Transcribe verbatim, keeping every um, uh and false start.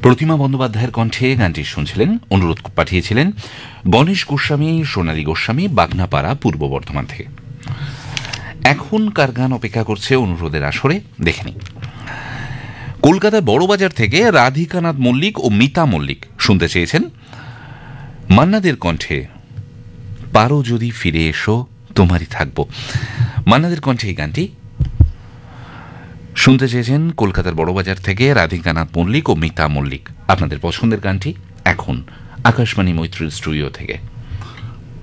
প্রতিমা বন্দ্যোপাধ্যায়ের কণ্ঠে গানটি শুনছিলেন, অনুরোধ পাঠিয়েছিলেন গণেশ গোস্বামী, সোনালী গোস্বামী, বাগনাপাড়া, পূর্ব বর্ধমান থেকে। এখন কার গান অপেক্ষা করছে অনুরোধের আসরে দেখে নিই। কলকাতার বড়বাজার থেকে রাধিকানাথ মল্লিক ও মিতা মল্লিক শুনতে চেয়েছেন মান্নাদের কণ্ঠে পারো যদি ফিরে এসো তোমারই থাকবো। মান্নাদের কণ্ঠে এই গানটি শুনতে চেয়েছেন কলকাতার বড়বাজার থেকে রাধিকানাথ মল্লিক ও মিতা মল্লিক। আপনাদের পছন্দের গানটি এখন আকাশবাণী মৈত্রী স্টুডিও থেকে।